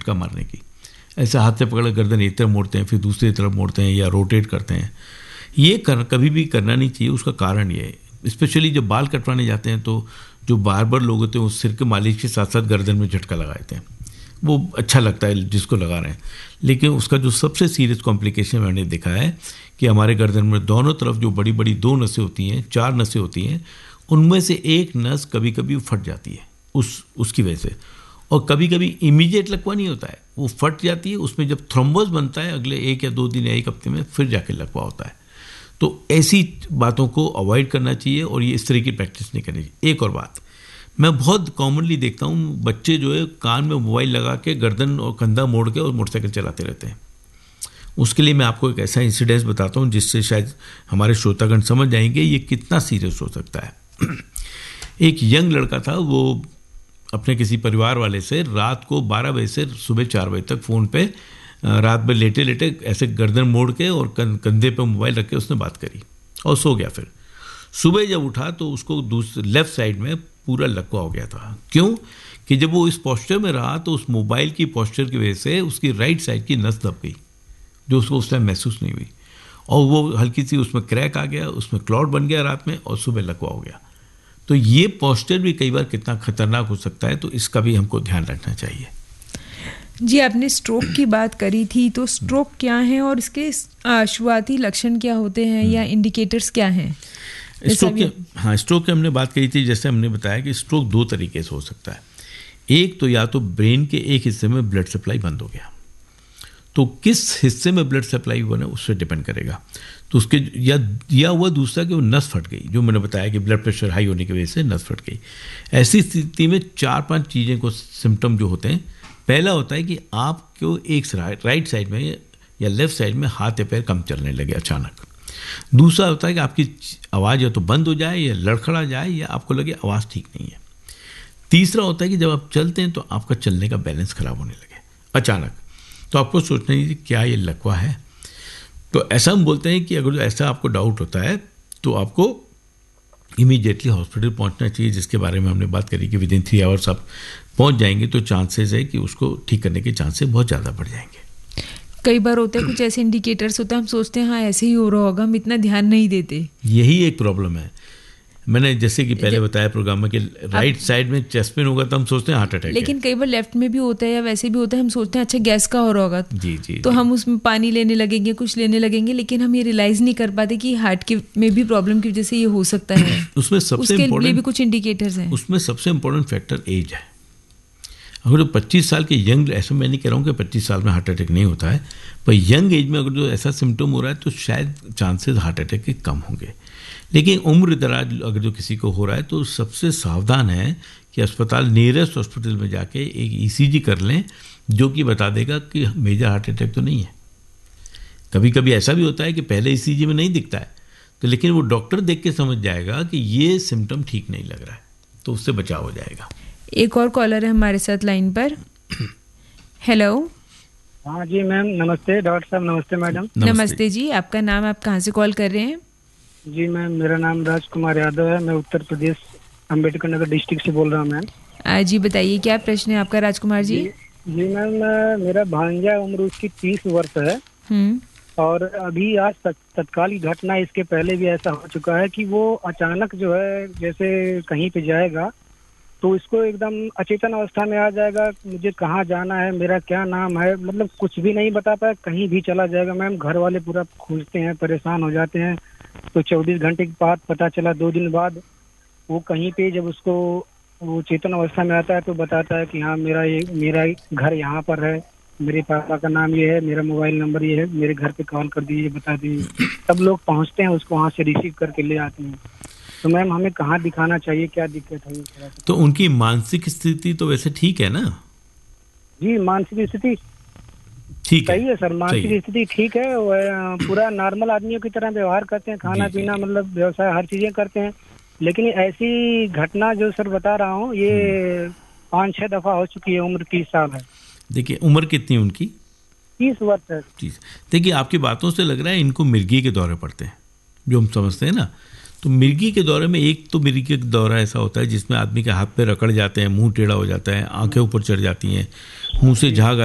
झटका मारने की। ऐसे हाथ से पकड़ गर्दन एक तरफ मोड़ते हैं, फिर दूसरी तरफ मोड़ते हैं या रोटेट करते हैं। ये कभी भी करना नहीं चाहिए। उसका कारण ये है, स्पेशली जब बाल कटवाने जाते हैं तो जो बार्बर लोग होते हैं वो सिर के मालिश के साथ साथ गर्दन में झटका लगाते हैं। वो अच्छा लगता है जिसको लगा रहे हैं, लेकिन उसका जो सबसे सीरियस कॉम्प्लिकेशन मैंने देखा है कि हमारे गर्दन में दोनों तरफ जो बड़ी बड़ी 2 नसें होती हैं, 4 नसें होती हैं, उनमें से एक नस कभी कभी फट जाती है उसकी वजह से। और कभी कभी इमीडिएट लकवा नहीं होता है, वो फट जाती है, उसमें जब थ्रोम्बोस बनता है अगले 1 या 2 दिन या 1 हफ्ते में फिर जाके लकवा होता है। तो ऐसी बातों को अवॉइड करना चाहिए और ये इस तरह की प्रैक्टिस नहीं करनी चाहिए। एक और बात मैं बहुत कॉमनली देखता हूँ, बच्चे जो है कान में मोबाइल लगा के गर्दन और कंधा मोड़ के और मोटरसाइकिल चलाते रहते हैं। उसके लिए मैं आपको एक ऐसा इंसिडेंस बताता हूँ जिससे शायद हमारे श्रोतागण समझ जाएंगे ये कितना सीरियस हो सकता है। एक यंग लड़का था, वो अपने किसी परिवार वाले से रात को 12 बजे से सुबह 4 बजे तक फ़ोन पे रात में लेटे लेटे ऐसे गर्दन मोड़ के और कंधे पे मोबाइल रख के उसने बात करी और सो गया। फिर सुबह जब उठा तो उसको लेफ्ट साइड में पूरा लकवा हो गया था। क्यों? कि जब वो इस पोस्चर में रहा तो उस मोबाइल की पोस्चर की वजह से उसकी राइट साइड की नस दब गई, जो उसको उस टाइम महसूस नहीं हुई, और वो हल्की सी उसमें क्रैक आ गया, उसमें क्लॉट बन गया रात में और सुबह लकवा हो गया। तो ये पोस्चर भी कई बार कितना खतरनाक हो सकता है, तो इसका भी हमको ध्यान रखना चाहिए। जी, आपने स्ट्रोक की बात करी थी, तो स्ट्रोक क्या है और इसके शुरुआती लक्षण क्या होते हैं या इंडिकेटर्स क्या हैं? स्ट्रोक की हमने बात करी थी। जैसे हमने बताया कि स्ट्रोक 2 तरीके से हो सकता है। एक तो या तो ब्रेन के एक हिस्से में ब्लड सप्लाई बंद हो गया, तो किस हिस्से में ब्लड सप्लाई हुआ ना उससे डिपेंड करेगा। तो उसके या हुआ दूसरा कि वो नस फट गई, जो मैंने बताया कि ब्लड प्रेशर हाई होने की वजह से नस फट गई। ऐसी स्थिति में 4-5 चीज़ें को सिम्टम जो होते हैं, पहला होता है कि आपको एक राइट साइड में या लेफ्ट साइड में हाथ या पैर कम चलने लगे अचानक। दूसरा होता है कि आपकी आवाज़ या तो बंद हो जाए या लड़खड़ा जाए या आपको लगे आवाज़ ठीक नहीं है। तीसरा होता है कि जब आप चलते हैं तो आपका चलने का बैलेंस खराब होने लगे अचानक। तो आपको सोचना है कि क्या ये लकवा है। तो ऐसा हम बोलते हैं कि अगर ऐसा आपको डाउट होता है तो आपको इमीडिएटली हॉस्पिटल पहुंचना चाहिए, जिसके बारे में हमने बात करी कि विदिन 3 आवर्स आप पहुंच जाएंगे तो चांसेस है कि उसको ठीक करने के चांसेस बहुत ज़्यादा बढ़ जाएंगे। कई बार होते हैं कुछ ऐसे इंडिकेटर्स होते हैं, हम सोचते हैं हाँ ऐसे ही हो रहा होगा, हम इतना ध्यान नहीं देते। यही एक प्रॉब्लम है। मैंने जैसे कि पहले बताया प्रोग्राम में कि राइट साइड में चेस्ट पेन होगा तो हम सोचते हैं हार्ट अटैक है, लेकिन कई बार लेफ्ट में भी होता है या वैसे भी होता है, हम सोचते हैं अच्छा गैस का हो रहा होगा। जी तो हम उसमें पानी लेने लगेंगे, कुछ लेने लगेंगे, लेकिन हम ये रियलाइज नहीं कर पाते कि हार्ट के में भी प्रॉब्लम की वजह से ये हो सकता है। उसमें सबसे इम्पोर्टेंट भी कुछ इंडिकेटर्स हैं। उसमें सबसे इम्पोर्टेंट फैक्टर एज है। अगर 25 साल के यंग, ऐसा मैं नहीं कह रहा हूँ कि 25 साल में हार्ट अटैक नहीं होता है, पर यंग एज में अगर जो ऐसा सिम्टम हो रहा है तो शायद चांसेस हार्ट अटैक के कम होंगे। लेकिन उम्र दराज अगर जो किसी को हो रहा है तो सबसे सावधान है कि अस्पताल, नियरेस्ट हॉस्पिटल में जाके एक ईसीजी कर लें, जो कि बता देगा कि मेजर हार्ट अटैक तो नहीं है। कभी कभी ऐसा भी होता है कि पहले ईसीजी में नहीं दिखता है, तो लेकिन वो डॉक्टर देख के समझ जाएगा कि ये सिम्टम ठीक नहीं लग रहा है, तो उससे बचाव हो जाएगा। एक और कॉलर है हमारे साथ लाइन पर। हेलो। हाँ जी मैम, नमस्ते। डॉक्टर साहब नमस्ते। मैडम नमस्ते जी, आपका नाम, आप कहाँ से कॉल कर रहे हैं? जी मैम, मेरा नाम राजकुमार यादव है, मैं उत्तर प्रदेश अम्बेडकर नगर डिस्ट्रिक्ट से बोल रहा हूँ मैम। जी बताइए क्या प्रश्न है आपका राजकुमार जी? जी मैम, मेरा भांजा, उम्र उसकी 30 वर्ष है और अभी आज तत्काल की घटना, इसके पहले भी ऐसा हो चुका है कि वो अचानक जो है जैसे कहीं पे जाएगा तो इसको एकदम अचेतन अवस्था में आ जाएगा, मुझे कहाँ जाना है, मेरा क्या नाम है, मतलब कुछ भी नहीं बता पाया, कहीं भी चला जाएगा मैम। घर वाले पूरा खोजते हैं, परेशान हो जाते हैं। तो 24 घंटे के बाद पता चला 2 दिन बाद वो कहीं पे, जब उसको वो चेतन अवस्था में आता है तो बताता है कि हाँ मेरा घर यहाँ पर है, मेरे पापा का नाम ये है, मेरा मोबाइल नंबर ये है, मेरे घर पे कॉल कर दीजिए, बता दीजिए। सब लोग पहुँचते हैं, उसको वहाँ से रिसीव करके ले आते हैं। तो मैम हमें कहाँ दिखाना चाहिए, क्या दिक्कत है? तो उनकी मानसिक स्थिति तो वैसे ठीक है ना? जी मानसिक स्थिति ठीक सही है सर, मानसिक स्थिति ठीक है। पूरा नॉर्मल आदमियों की तरह व्यवहार करते हैं, खाना पीना मतलब व्यवसाय हर चीजें करते हैं। लेकिन ऐसी घटना जो सर बता रहा हूँ ये 5-6 दफा हो चुकी है। उम्र 30 साल है। देखिए उम्र कितनी उनकी? 30 वर्ष है। देखिए आपकी बातों से लग रहा है इनको मिर्गी के दौरे पड़ते हैं, जो हम समझते हैं ना। तो मिर्गी के दौरे में, एक तो मिर्गी का दौरा ऐसा होता है जिसमें आदमी के हाथ पे रकड़ जाते हैं, मुंह टेढ़ा हो जाता है, आंखें ऊपर चढ़ जाती हैं, मुंह से झाग